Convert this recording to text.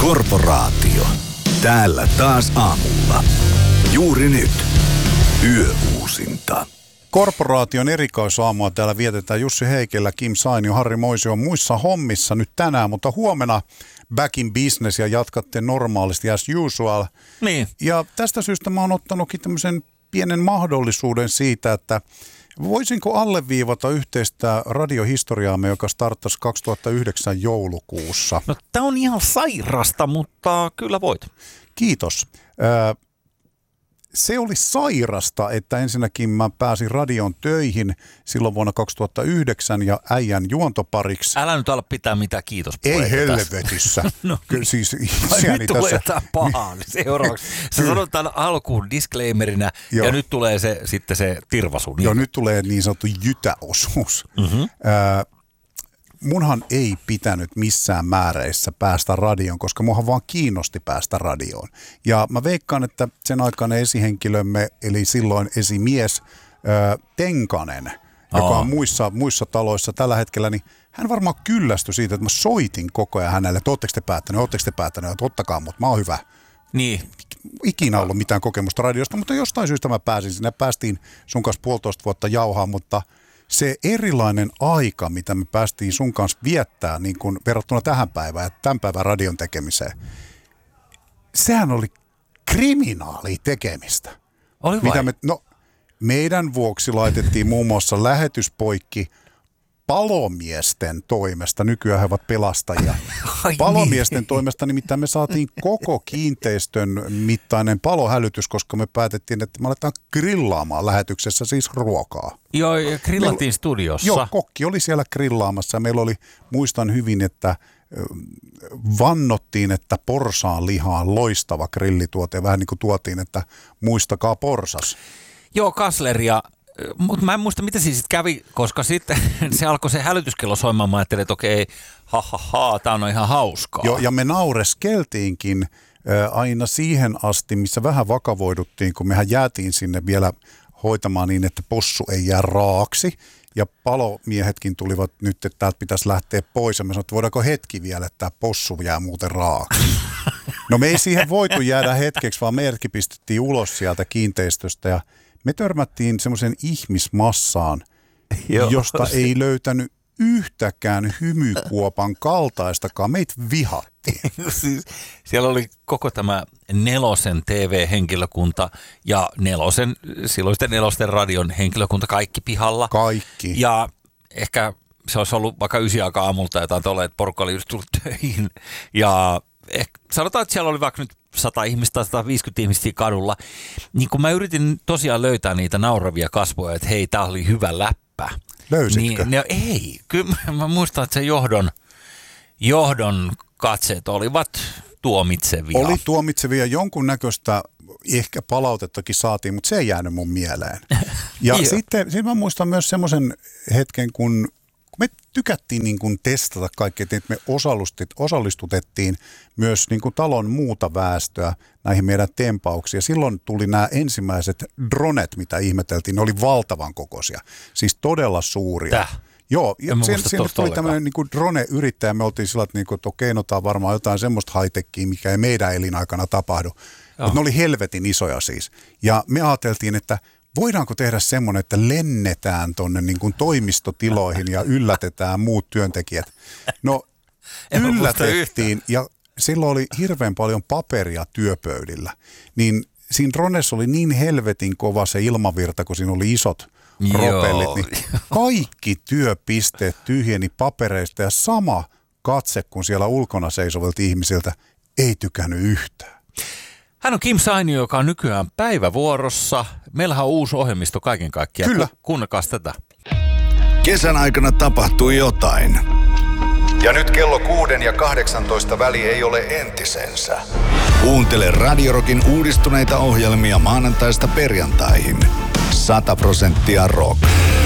Korporaatio. Täällä taas aamulla. Juuri nyt. Yöuusinta. Korporaation erikoisaamua täällä vietetään Jussi Heikelä, Kim Sainio, Harri Moisio muissa hommissa nyt tänään, mutta huomenna back in business ja jatkatte normaalisti as usual. Niin. Ja tästä syystä mä oon ottanutkin tämmöisen pienen mahdollisuuden siitä, että voisinko alleviivata yhteistä radiohistoriaamme, joka starttasi 2009 joulukuussa. No tää on ihan sairasta, mutta kyllä voit. Kiitos. Se oli sairasta, että ensinnäkin mä pääsin radion töihin silloin vuonna 2009 ja äijän juontopariksi. Älä nyt ala pitää mitään kiitospuheita. Ei helvetissä. No, kyllä siis nyt tulee jotain pahaa seuraavaksi. Sä sanot tämän alkuun disclaimerina ja nyt tulee sitten se tirvasu. Niin. Joo, nyt tulee niin sanottu jytäosuus. Mm-hmm. Munhan ei pitänyt missään määreissä päästä radioon, koska munhan vaan kiinnosti päästä radioon. Ja mä veikkaan, että sen aikainen esihenkilömme, eli silloin esimies Tenkanen, joka on muissa taloissa tällä hetkellä, niin hän varmaan kyllästyi siitä, että mä soitin koko ajan hänelle, että ootteko te päättäneet, että ottakaa mut, mä oon hyvä. Niin. Ikinä ollut mitään kokemusta radiosta, mutta jostain syystä mä pääsin sinne. Päästiin sun kanssa 1,5 vuotta jauhaa, mutta se erilainen aika, mitä me päästiin sun kanssa viettää niin kuin verrattuna tähän päivään ja tämän päivän radion tekemiseen, sehän oli kriminaali tekemistä. Oli vai? Meidän vuoksi laitettiin muun muassa lähetyspoikki palomiesten toimesta, nykyään he ovat pelastajia. Palomiesten toimesta nimittäin me saatiin koko kiinteistön mittainen palohälytys, koska me päätettiin, että me aletaan grillaamaan lähetyksessä siis ruokaa. Joo, ja grillattiin studiossa. Joo, kokki oli siellä grillaamassa. Meillä oli, muistan hyvin, että vannottiin, että porsaan liha on loistava grillituote. Vähän niin kuin tuotiin, että muistakaa porsas. Joo, kasleria. Mutta mä en muista, mitä siinä sitten kävi, koska sitten se alkoi se hälytyskello soimaan. Mä ajattelin, että okei, tää on ihan hauskaa. Joo, ja me naureskeltiinkin aina siihen asti, missä vähän vakavoiduttiin, kun mehän jäätiin sinne vielä hoitamaan niin, että possu ei jää raaksi. Ja palomiehetkin tulivat nyt, että täältä pitäisi lähteä pois. Ja me sanoin, että voidaanko hetki vielä, että tämä possu jää muuten raaksi. No me ei siihen voitu jäädä hetkeksi, vaan meidätkin pistettiin ulos sieltä kiinteistöstä ja me törmättiin semmoisen ihmismassaan, josta ei löytänyt yhtäkään hymykuopan kaltaistakaan. Meitä vihattiin. Siis siellä oli koko tämä Nelosen TV-henkilökunta ja silloisten Nelosten radion henkilökunta, kaikki pihalla. Kaikki. Ja ehkä se olisi ollut vaikka 9 aikaa aamulta jotain tolleen, että porukka oli just tullut töihin. Ja sanotaan, että siellä oli vaikka nyt 100 ihmistä tai 150 ihmistä kadulla, niin kun mä yritin tosiaan löytää niitä nauravia kasvoja, että hei, tää oli hyvä läppä. Löysitkö? Niin, ei, kyllä mä muistan, että se johdon katseet olivat tuomitsevia. Oli tuomitsevia, jonkun näköistä ehkä palautettakin saatiin, mutta se ei jäänyt mun mieleen. Ja sitten mä muistan myös semmoisen hetken, kun me tykättiin niin kuin testata kaikkea, että me osallistutettiin myös niin kuin talon muuta väestöä näihin meidän tempauksiin. Ja silloin tuli nämä ensimmäiset dronet, mitä ihmeteltiin. Ne oli valtavan kokoisia, siis todella suuria. Joo, ja siinä tuli tämmöinen niin kuin drone-yrittäjä. Me oltiin sillä, että okei, no tää on varmaan jotain semmoista high-techia, mikä ei meidän elinaikana tapahdu. Mutta ne oli helvetin isoja siis. Ja me ajateltiin, että voidaanko tehdä semmoinen, että lennetään tuonne niin kuin toimistotiloihin ja yllätetään muut työntekijät? No, yllätettiin ja silloin oli hirveän paljon paperia työpöydillä. Niin siinä dronessa oli niin helvetin kova se ilmavirta, kun siinä oli isot propellit. Niin kaikki työpisteet tyhjeni papereista ja sama katse, kun siellä ulkona seisovilta ihmisiltä, ei tykännyt yhtään. Hän on Kim Sainio, joka on nykyään päivävuorossa. Meillähän on uusi ohjelmisto kaiken kaikkiaan. Kyllä. Kuunnelkaas tätä. Kesän aikana tapahtui jotain. Ja nyt kello 6 ja 18 väli ei ole entisensä. Kuuntele Radio Rockin uudistuneita ohjelmia maanantaista perjantaihin. 100% rock.